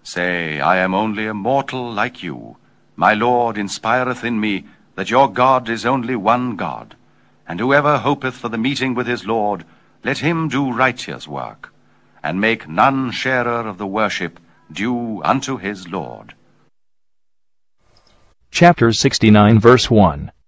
Say, I am only a mortal like you. My Lord inspireth in me that your God is only one God. And whoever hopeth for the meeting with his Lord, let him do righteous work, and make none sharer of the worship due unto his Lord. Chapter 69, verse 1.